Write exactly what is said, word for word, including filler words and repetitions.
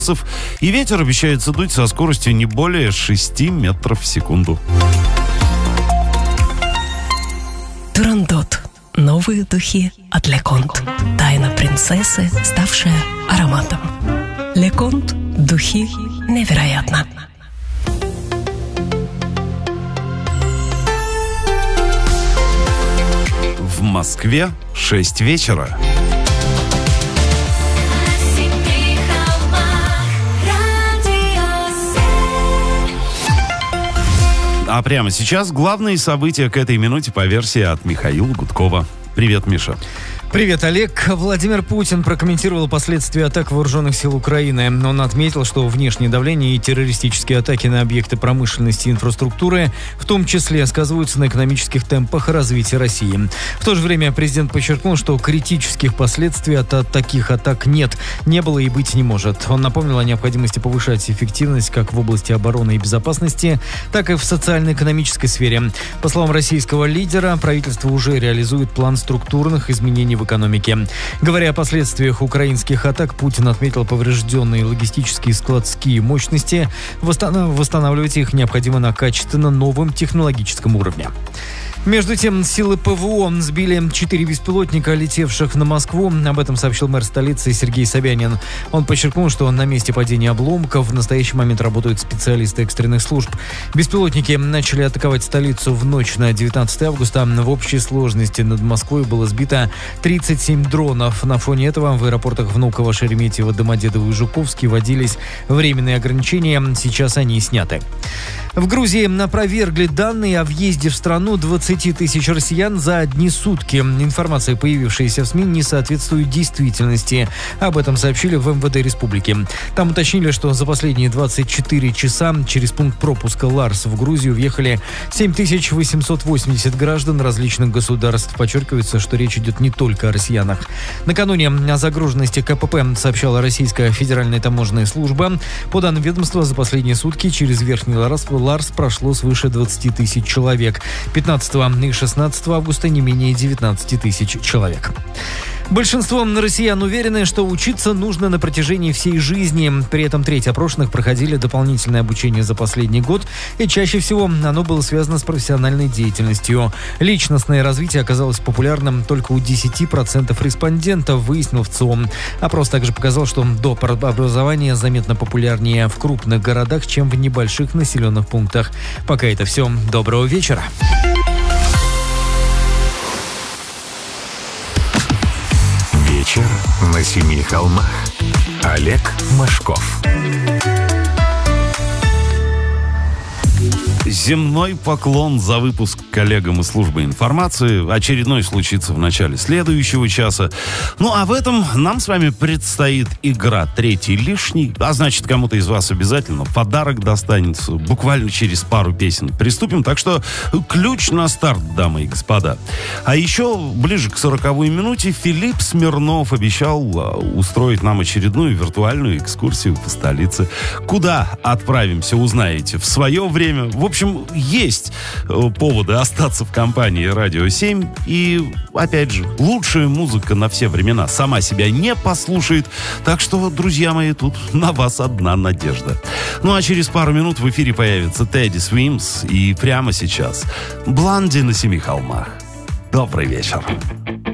и ветер обещается дуть со скоростью не более шести метров в секунду. Турандот. Новые духи от Леконт. Тайна принцессы, ставшая ароматом. Леконт. Духи невероятно. В Москве шесть вечера. А прямо сейчас главные события к этой минуте по версии от Михаила Гудкова. Привет, Миша. Привет, Олег. Владимир Путин прокомментировал последствия атак вооруженных сил Украины. Он отметил, что внешнее давление и террористические атаки на объекты промышленности и инфраструктуры в том числе сказываются на экономических темпах развития России. В то же время президент подчеркнул, что критических последствий от, от таких атак нет, не было и быть не может. Он напомнил о необходимости повышать эффективность как в области обороны и безопасности, так и в социально-экономической сфере. По словам российского лидера, правительство уже реализует план структурных изменений в экономике. Говоря о последствиях украинских атак, Путин отметил поврежденные логистические и складские мощности. Восстанов... Восстанавливать их необходимо на качественно новом технологическом уровне. Между тем, силы ПВО сбили четыре беспилотника, летевших на Москву. Об этом сообщил мэр столицы Сергей Собянин. Он подчеркнул, что на месте падения обломков в настоящий момент работают специалисты экстренных служб. Беспилотники начали атаковать столицу в ночь на девятнадцатое августа. В общей сложности над Москвой было сбито тридцать семь дронов. На фоне этого в аэропортах Внуково, Шереметьево, Домодедово и Жуковский вводились временные ограничения. Сейчас они сняты. В Грузии опровергли данные о въезде в страну двадцати тысяч россиян за одни сутки. Информация, появившаяся в СМИ, не соответствует действительности. Об этом сообщили в эм вэ дэ республики. Там уточнили, что за последние двадцать четыре часа через пункт пропуска Ларс в Грузию въехали семь тысяч восемьсот восемьдесят граждан различных государств. Подчеркивается, что речь идет не только о россиянах. Накануне о загруженности ка пэ пэ сообщала Российская федеральная таможенная служба. По данным ведомства, за последние сутки через Верхний Ларс Ларс прошло свыше двадцати тысяч человек. пятнадцатого и шестнадцатого августа не менее девятнадцати тысяч человек. Большинство россиян уверены, что учиться нужно на протяжении всей жизни. При этом треть опрошенных проходили дополнительное обучение за последний год, и чаще всего оно было связано с профессиональной деятельностью. Личностное развитие оказалось популярным только у десяти процентов респондентов, выяснил ВЦИОМ. Опрос также показал, что доп. Образование заметно популярнее в крупных городах, чем в небольших населенных пунктах. Пока это все. Доброго вечера. Вечер на семи холмах. Олег Машков. Земной поклон за выпуск коллегам из службы информации. Очередной случится в начале следующего часа. Ну, а в этом нам с вами предстоит игра «Третий лишний». А значит, кому-то из вас обязательно подарок достанется буквально через пару песен. Приступим, так что ключ на старт, дамы и господа. А еще ближе к сороковой минуте Филипп Смирнов обещал устроить нам очередную виртуальную экскурсию по столице. Куда отправимся, узнаете в свое время. В общем, есть поводы остаться в компании Радио семь. И, опять же, лучшая музыка на все времена сама себя не послушает. Так что, друзья мои, тут на вас одна надежда. Ну а через пару минут в эфире появится Тедди Свимс. И прямо сейчас Блонди на семи холмах. Добрый вечер.